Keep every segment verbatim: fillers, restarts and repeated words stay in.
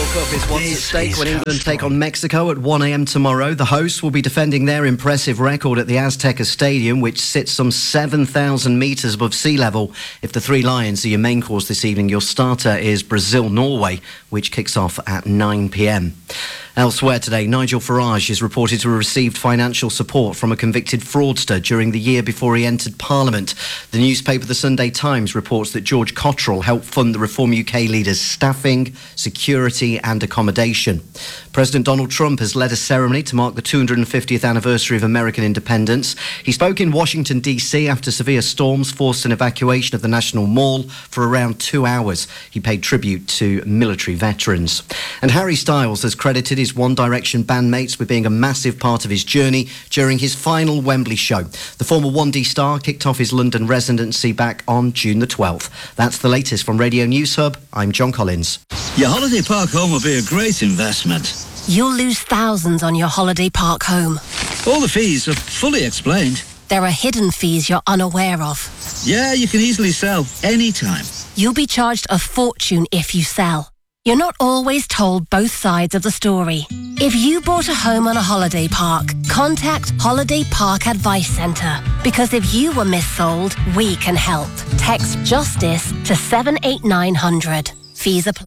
World Cup is once at stake when England take on Mexico at one a m tomorrow. The hosts will be defending their impressive record at the Azteca Stadium, which sits some seven thousand metres above sea level. If the Three Lions are your main course this evening, your starter is Brazil-Norway, which kicks off at nine p m. Elsewhere today, Nigel Farage is reported to have received financial support from a convicted fraudster during the year before he entered Parliament. The newspaper The Sunday Times reports that George Cottrell helped fund the Reform U K leader's staffing, security and accommodation. President Donald Trump has led a ceremony to mark the two hundred fiftieth anniversary of American independence. He spoke in Washington, D C after severe storms forced an evacuation of the National Mall for around two hours. He paid tribute to military veterans. And Harry Styles has credited his One Direction bandmates with being a massive part of his journey during his final Wembley show. The former one D star kicked off his London residency back on June the twelfth. That's the latest from Radio News Hub. I'm John Collins. Your holiday park home will be a great investment. You'll lose thousands on your holiday park home. All the fees are fully explained. There are hidden fees you're unaware of. Yeah, you can easily sell anytime. You'll be charged a fortune if you sell. You're not always told both sides of the story. If you bought a home on a holiday park, contact Holiday Park Advice Centre. Because if you were missold, we can help. Text JUSTICE to seven eight nine hundred. Fees apply.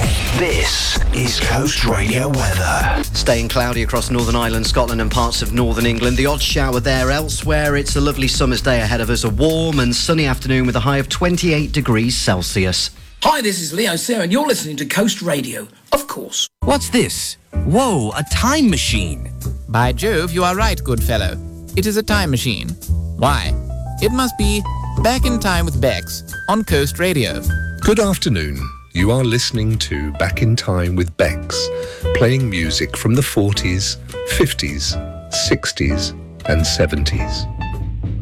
This is Coast Radio weather. Staying cloudy across Northern Ireland, Scotland and parts of Northern England. The odd shower there. Elsewhere, it's a lovely summer's day ahead of us. A warm and sunny afternoon with a high of twenty-eight degrees Celsius. Hi, this is Leo Sayer and you're listening to Coast Radio, of course. What's this? Whoa, a time machine. By Jove, you are right, good fellow. It is a time machine. Why? It must be Back in Time with Bex on Coast Radio. Good afternoon. You are listening to Back in Time with Bex, playing music from the forties, fifties, sixties and seventies.